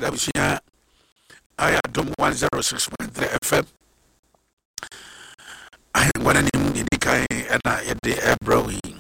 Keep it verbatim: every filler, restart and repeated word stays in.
Abusia I Dom one oh six point three F M. I want to name the Kai and I at the air brewing.